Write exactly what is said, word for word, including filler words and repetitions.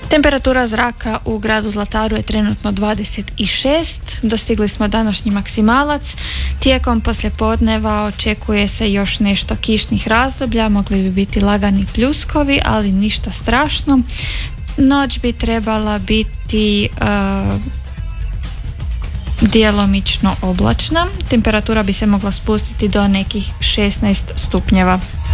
Temperatura zraka u gradu Zlataru je trenutno dvadeset šest, dostigli smo današnji maksimalac. Tijekom poslijepodneva očekuje se još nešto kišnih razdoblja, mogli bi biti lagani pljuskovi, ali ništa strašno. Noć bi trebala biti uh, djelomično oblačna, temperatura bi se mogla spustiti do nekih šesnaest stupnjeva.